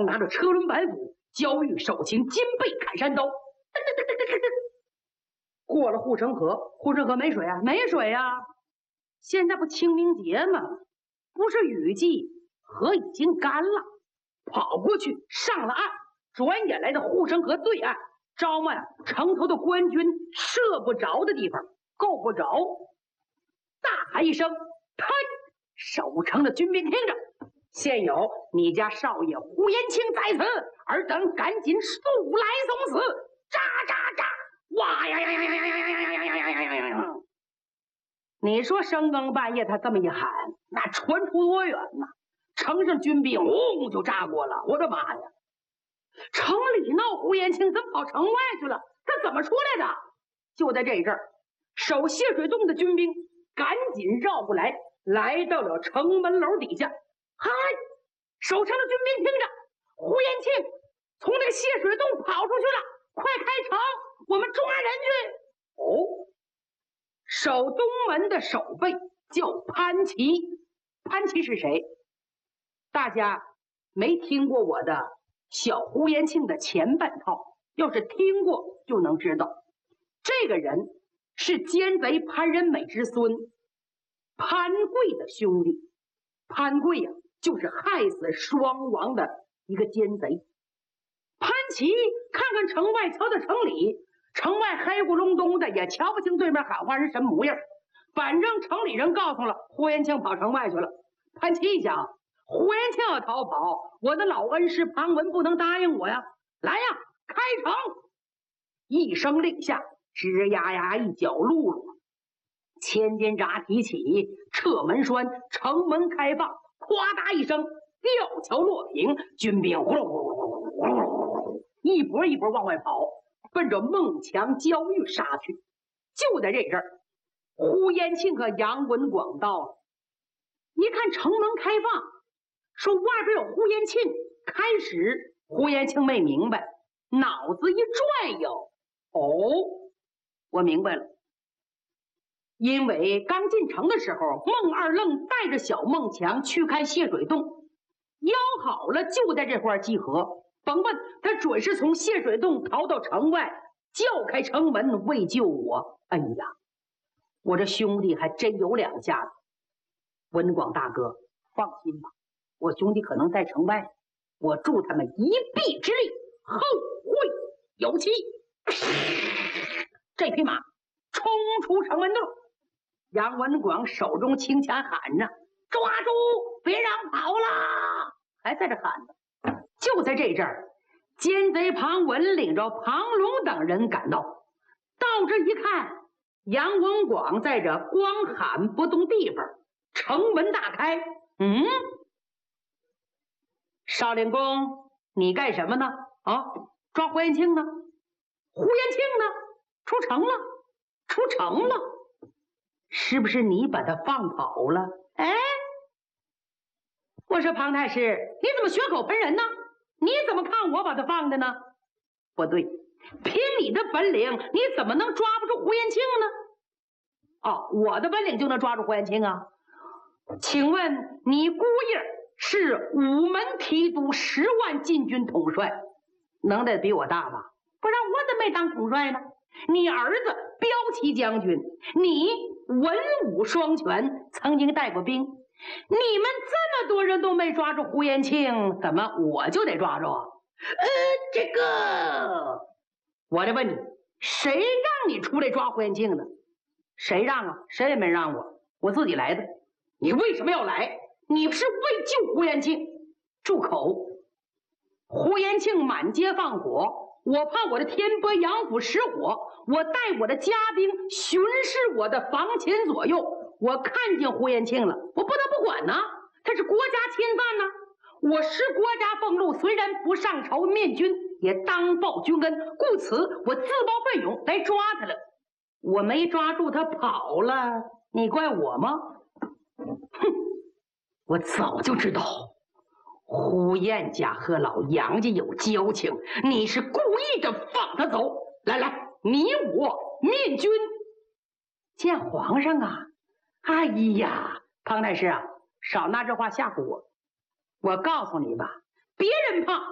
枪拿着车轮板斧，焦裕手擎金背砍山刀。过了护城河，护城河没水啊，没水啊！现在不清明节吗？不是雨季，河已经干了。跑过去，上了岸，转眼来到护城河对岸，招满城头的官军射不着的地方，够不着。大喊一声：“退！”守城的军兵听着，现有你家少爷胡延庆在此，尔等赶紧速来送死！喳喳喳！哇呀呀呀呀呀呀呀呀呀呀呀呀呀！你说深更半夜他这么一喊，那传出多远呢？城上军兵嗡就炸过了。我的妈呀！城里闹胡延庆怎么跑城外去了？他怎么出来的？就在这阵儿，守谢水洞的军兵赶紧绕过来，来到了城门楼底下。嗨，守城的军兵听着，胡延庆从那个谢水洞跑出去了，快开城，我们抓人去。哦，守东门的守备叫潘琦。潘琦是谁？大家没听过我的小胡延庆的前半套，要是听过就能知道，这个人是奸贼潘仁美之孙潘贵的兄弟。潘贵呀，就是害死双王的一个奸贼。潘琦看看城外，瞧到城里，城外黑咕隆咚的，也瞧不清对面喊话是什么模样。反正城里人告诉了，胡延庆跑城外去了。潘琦一想，胡延庆要逃跑，我的老恩师庞文不能答应我呀！来呀，开城！一声令下，吱呀呀一脚辘辘，千斤闸提起，撤门栓，城门开放，哗嗒一声，吊桥落平，军兵呼噜呼噜呼噜呼噜呼噜，一波一波往外跑，奔着孟强、焦裕杀去。就在这阵儿，胡延庆和杨文广到了，一看城门开放，说外边有胡延庆。开始胡延庆没明白，脑子一转悠，哦，我明白了。因为刚进城的时候，孟二愣带着小孟强去看谢水洞，邀好了就在这块集合。甭问，他准是从谢水洞逃到城外，叫开城门为救我。哎呀，我这兄弟还真有两下子。文广大哥，放心吧，我兄弟可能在城外，我助他们一臂之力，后会有期。这匹马冲出城门洞，杨文广手中轻枪喊着：“抓住，别让跑了！”还在这喊呢。就在这阵儿，奸贼庞文领着庞龙等人赶到，到这一看，杨文广在这光喊不动地方，城门大开。少林公，你干什么呢？啊，抓胡延庆呢？胡延庆呢？出城了，出城了。是不是你把他放跑了？哎，我说庞太师，你怎么血口喷人呢？你怎么看我把他放的呢？不对，凭你的本领，你怎么能抓不住胡延庆呢？哦，我的本领就能抓住胡延庆啊？请问你姑爷是午门提督10万禁军统帅，能耐比我大吧？不然我怎么没当统帅呢？你儿子骠骑将军，你文武双全，曾经带过兵，你们这么多人都没抓住胡延庆，怎么我就得抓住啊？这个我得问你，谁让你出来抓胡延庆的？谁让啊？谁也没让我，我自己来的。你为什么要来？你是为救胡延庆。住口！胡延庆满街放火，我怕我的天波杨府失火，我带我的家兵巡视我的房前左右，我看见胡延庆了，我不得不管呢，他是国家侵犯呢。我是国家俸禄，虽然不上朝面君，也当报君恩，故此我自报奋勇来抓他了。我没抓住他跑了，你怪我吗？哼，我早就知道胡燕家和老杨家有交情，你是故意的放他走。来来，你我面君见皇上啊！哎呀，庞太师啊，少拿这话吓唬我。我告诉你吧，别人怕